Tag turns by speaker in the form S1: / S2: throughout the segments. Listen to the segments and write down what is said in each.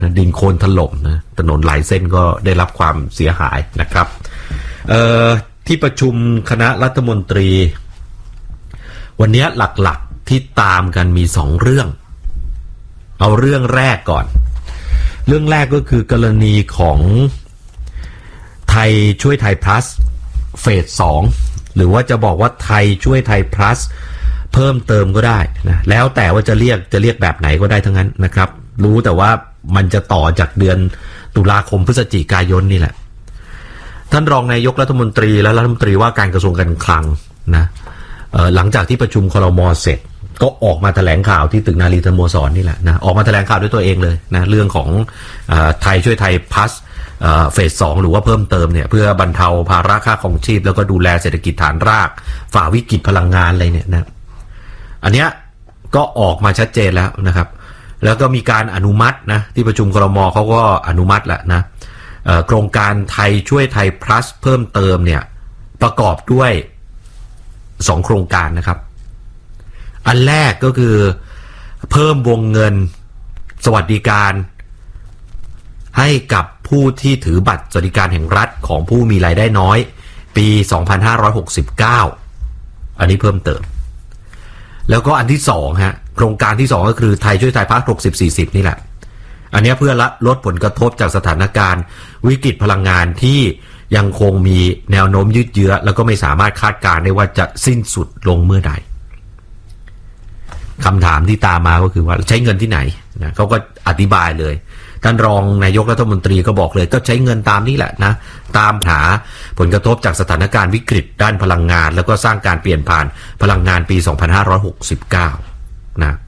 S1: ดินโคลนถล่มนะถนนหลายเส้นก็ได้รับความเสียหายนะครับที่ประชุมคณะรัฐมนตรีวันนี้หลักๆที่ตามกันมี2เรื่องเอาเรื่องแรกก่อนเรื่องแรกก็คือกรณีของไทยช่วยไทย plus เฟส 2หรือว่าจะบอกว่าไทยช่วยไทย plus เพิ่มเติมก็ได้นะแล้วแต่ว่าจะเรียกแบบไหนก็ได้ทั้งนั้นนะครับรู้แต่ว่ามันจะต่อจากเดือนตุลาคมพฤศจิกายนนี่แหละท่านรองนายกรัฐมนตรีและรัฐมนตรีว่าการกระทรวงการคลังนะหลังจากที่ประชุมครม.เสร็จก็ออกมาแถลงข่าวที่ตึกนารีสโมสรนี่แหละนะออกมาแถลงข่าวด้วยตัวเองเลยนะเรื่องของไทยช่วยไทย plus เฟส 2หรือว่าเพิ่มเติมเนี่ยเพื่อบรรเทาภาระค่าครองชีพแล้วก็ดูแลเศรษฐกิจฐานรากฝ่าวิกฤตพลังงานอะไรเนี่ยนะอันเนี้ยก็ออกมาชัดเจนแล้วนะครับแล้วก็มีการอนุมัตินะที่ประชุมครม.เขาก็อนุมัติแล้วนะโครงการไทยช่วยไทย plus เพิ่มเติมเนี่ยประกอบด้วย2โครงการนะครับอันแรกก็คือเพิ่มวงเงินสวัสดิการให้กับผู้ที่ถือบัตรสวัสดิการแห่งรัฐของผู้มีรายได้น้อยปี2569อันนี้เพิ่มเติมแล้วก็อันที่2ฮะโครงการที่2ก็คือไทยช่วยไทยพาร์ท60-40นี่แหละอันนี้เพื่อลดผลกระทบจากสถานการณ์วิกฤตพลังงานที่ยังคงมีแนวโน้มยืดเยื้อแล้วก็ไม่สามารถคาดการณ์ได้ว่าจะสิ้นสุดลงเมื่อใดคำถามที่ตามมาก็คือว่าใช้เงินที่ไหนนะเขาก็อธิบายเลยท่านรองนายกรัฐมนตรีก็บอกเลยก็ใช้เงินตามนี้แหละนะตามหาผลกระทบจากสถานการณ์วิกฤตด้านพลังงานแล้วก็สร้างการเปลี่ยนผ่านพลังงานปี2569นะ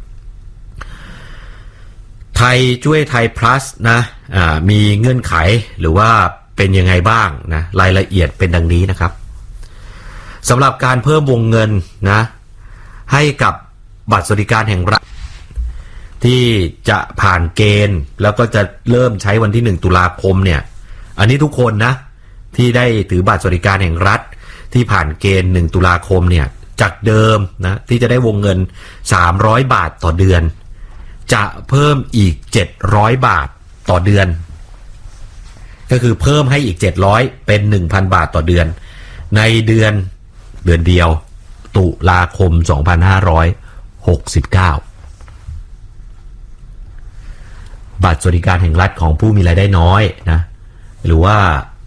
S1: ไทยช่วยไทย plus นะมีเงื่อนไขหรือว่าเป็นยังไงบ้างนะรายละเอียดเป็นดังนี้นะครับสำหรับการเพิ่มวงเงินนะให้กับบัตรสวัสดิการแห่งรัฐที่จะผ่านเกณฑ์แล้วก็จะเริ่มใช้วันที่1ตุลาคมเนี่ยอันนี้ทุกคนนะที่ได้ถือบัตรสวัสดิการแห่งรัฐที่ผ่านเกณฑ์1ตุลาคมเนี่ยจากเดิมนะที่จะได้วงเงิน300บาทต่อเดือนจะเพิ่มอีก700บาทต่อเดือนก็คือเพิ่มให้อีก700เป็น 1,000 บาทต่อเดือนในเดือนเดียวตุลาคม2569บัตรสวัสดิการแห่งรัฐของผู้มีรายได้น้อยนะหรือว่า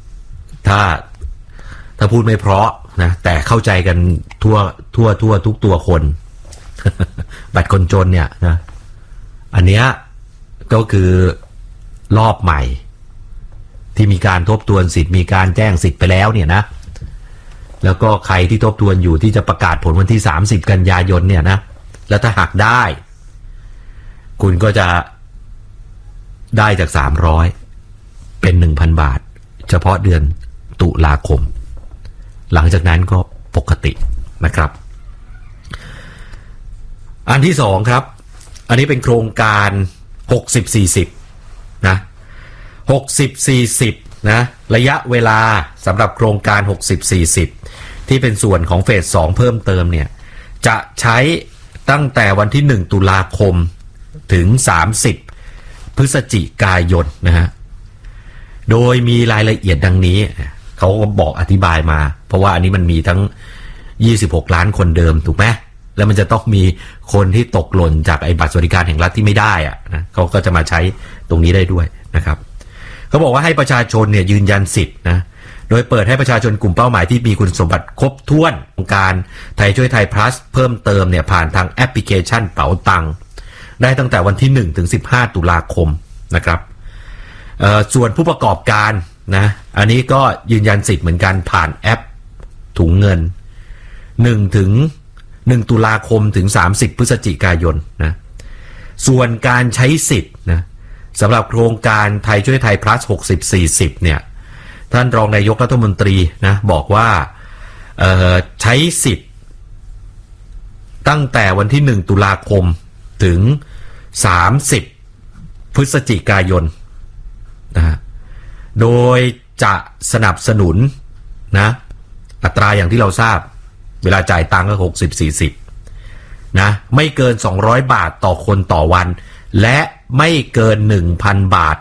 S1: ถ้าพูดไม่เพราะนะแต่เข้าใจกันทั่วทุกตัวคน บัตรคนจนเนี่ยนะอันเนี้ยก็คือรอบใหม่ที่มีการทบทวนสิทธิ์มีการแจ้งสิทธิ์ไปแล้วเนี่ยนะแล้วก็ใครที่ทบทวนอยู่ที่จะประกาศผลวันที่30กันยายนเนี่ยนะแล้วถ้าหักได้คุณก็จะได้จาก300เป็น 1,000 บาทเฉพาะเดือนตุลาคมหลังจากนั้นก็ปกตินะครับอันที่2ครับอันนี้เป็นโครงการ60-40นะ60-40นะระยะเวลาสำหรับโครงการ60-40ที่เป็นส่วนของเฟส 2เพิ่มเติมเนี่ยจะใช้ตั้งแต่วันที่1ตุลาคมถึง30พฤศจิกายนนะฮะโดยมีรายละเอียดดังนี้เขาก็บอกอธิบายมาเพราะว่าอันนี้มันมีทั้ง26ล้านคนเดิมถูกไหมแล้วมันจะต้องมีคนที่ตกหล่นจากไอ้บัตรสวัสดิการแห่งรัฐที่ไม่ได้อะนะเขาก็จะมาใช้ตรงนี้ได้ด้วยนะครับเขาบอกว่าให้ประชาชนเนี่ยยืนยันสิทธิ์นะโดยเปิดให้ประชาชนกลุ่มเป้าหมายที่มีคุณสมบัติครบถ้วนของการไทยช่วยไทย plus เพิ่มเติมเนี่ยผ่านทางแอปพลิเคชันเป๋าตังค์ได้ตั้งแต่วันที่1ถึง15ตุลาคมนะครับส่วนผู้ประกอบการนะอันนี้ก็ยืนยันสิทธิ์เหมือนกันผ่านแอปถุงเงิน1 ตุลาคมถึง30พฤศจิกายนนะส่วนการใช้สิทธิ์นะสำหรับโครงการไทยช่วยไทย plus 60-40เนี่ยท่านรองนายกรัฐมนตรีนะบอกว่าใช้สิทธิ์ตั้งแต่วันที่1ตุลาคมถึง30พฤศจิกายนนะโดยจะสนับสนุนนะอัตราอย่างที่เราทราบเวลาจ่ายตังค์ก็60-40นะไม่เกิน200บาทต่อคนต่อวันและไม่เกิน 1,000 บาท